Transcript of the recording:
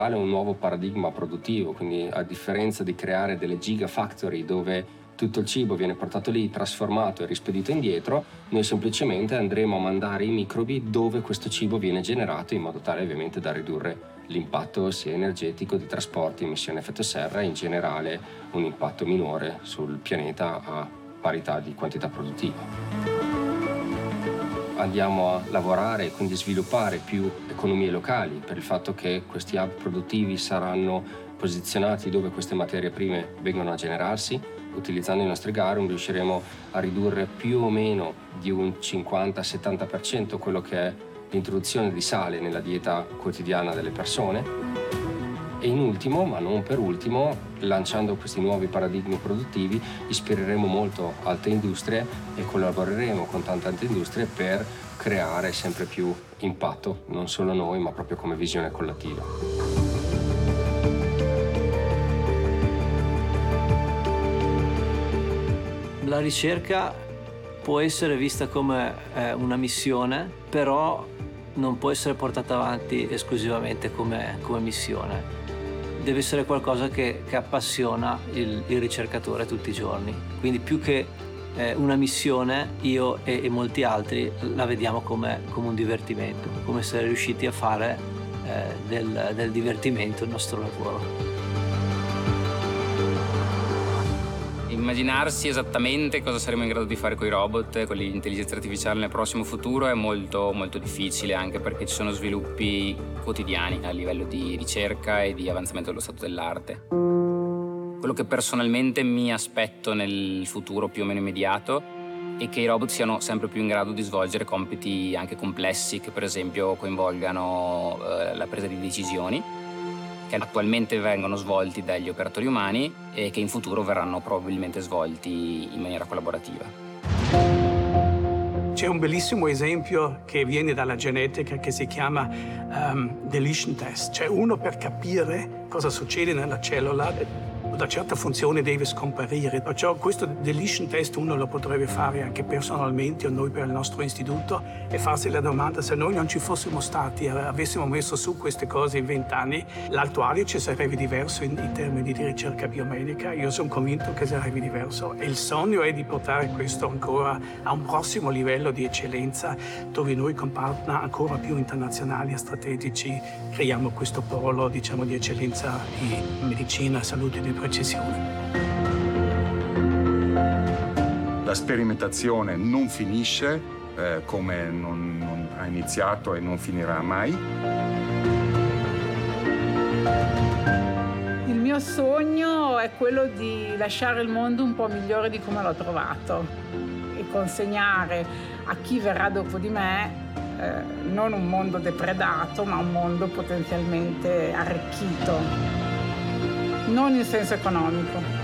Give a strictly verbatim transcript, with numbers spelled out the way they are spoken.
È un nuovo paradigma produttivo, quindi a differenza di creare delle gigafactory dove tutto il cibo viene portato lì, trasformato e rispedito indietro, noi semplicemente andremo a mandare i microbi dove questo cibo viene generato, in modo tale ovviamente da ridurre l'impatto sia energetico, di trasporti, emissione a effetto serra e in generale un impatto minore sul pianeta a parità di quantità produttiva. Andiamo a lavorare e quindi sviluppare più economie locali per il fatto che questi hub produttivi saranno posizionati dove queste materie prime vengono a generarsi. Utilizzando i nostri garum riusciremo a ridurre più o meno di un cinquanta settanta per cento quello che è l'introduzione di sale nella dieta quotidiana delle persone. E in ultimo, ma non per ultimo, lanciando questi nuovi paradigmi produttivi, ispireremo molto altre industrie e collaboreremo con tante altre industrie per creare sempre più impatto, non solo noi, ma proprio come visione collettiva. La ricerca può essere vista come eh, una missione, però non può essere portata avanti esclusivamente come, come missione. Deve essere qualcosa che, che appassiona il, il ricercatore tutti i giorni. Quindi più che eh, una missione, io e, e molti altri la vediamo come, come un divertimento, come essere riusciti a fare eh, del, del divertimento il nostro lavoro. Immaginarsi esattamente cosa saremo in grado di fare con i robot, con l'intelligenza artificiale nel prossimo futuro è molto, molto difficile, anche perché ci sono sviluppi quotidiani a livello di ricerca e di avanzamento dello stato dell'arte. Quello che personalmente mi aspetto nel futuro più o meno immediato è che i robot siano sempre più in grado di svolgere compiti anche complessi, che per esempio coinvolgano eh, la presa di decisioni, che attualmente vengono svolti dagli operatori umani e che in futuro verranno probabilmente svolti in maniera collaborativa. C'è un bellissimo esempio che viene dalla genetica che si chiama um, deletion test, cioè uno per capire cosa succede nella cellula. Una certa funzione deve scomparire. Perciò questo deletion test uno lo potrebbe fare anche personalmente o noi per il nostro istituto e farsi la domanda: se noi non ci fossimo stati, avessimo messo su queste cose in vent'anni, l'Alto Adige sarebbe diverso in, in termini di ricerca biomedica. Io sono convinto che sarebbe diverso e il sogno è di portare questo ancora a un prossimo livello di eccellenza dove noi con partner ancora più internazionali e strategici creiamo questo polo, diciamo, di eccellenza di medicina, salute e di precisione. La sperimentazione non finisce eh, come non, non ha iniziato e non finirà mai. Il mio sogno è quello di lasciare il mondo un po' migliore di come l'ho trovato e consegnare a chi verrà dopo di me eh, non un mondo depredato, ma un mondo potenzialmente arricchito. Non in senso economico.